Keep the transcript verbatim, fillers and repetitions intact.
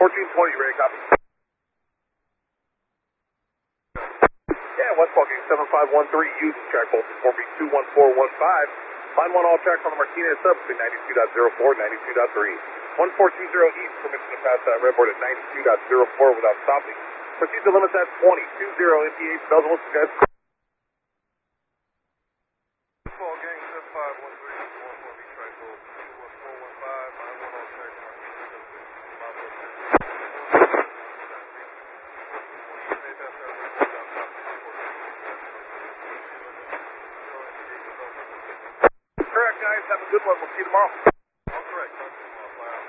fourteen twenty, ready, copy. Yeah, Westfall Gang seven five one three, use track voltage four B two one four one five. Line one all tracks on the Martinez sub between ninety-two point zero four and ninety-two point three. one four two zero east, permission to pass that redboard at ninety-two point zero four without stopping. Proceed to limits at twenty, two zero M P H, bells and whistles, guys. Westfall Gang seven five one three, one four B track voltage two one four one five. Line one all tracks on Martinez sub between five oh six. Correct, guys. Have a good one. We'll see you tomorrow.